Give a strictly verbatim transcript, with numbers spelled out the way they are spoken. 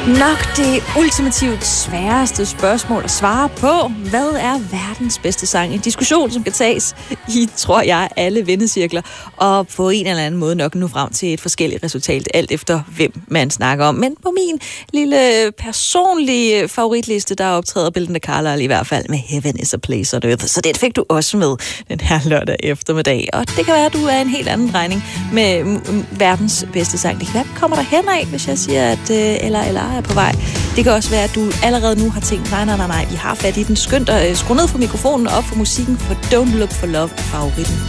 Nok det ultimativt sværeste spørgsmål at svare på. Hvad er verdens bedste sang? En diskussion, som kan tages i, tror jeg, alle vennecirkler, og på en eller anden måde nok nu frem til et forskelligt resultat, alt efter hvem man snakker om. Men på min lille personlige favoritliste, der optræder Belinda Carlisle i hvert fald med Heaven is a Place on Earth. Så det fik du også med den her lørdag eftermiddag. Og det kan være, at du er en helt anden drejning med m- verdens bedste sang. Det kan være, at kommer der hen af, hvis jeg siger, at øh, eller eller er på vej. Det kan også være, at du allerede nu har tænkt, nej, nej, nej, nej, vi har fat i den. Skønt at skrue ned for mikrofonen og op for musikken, for Don't Look for Love er favoritten.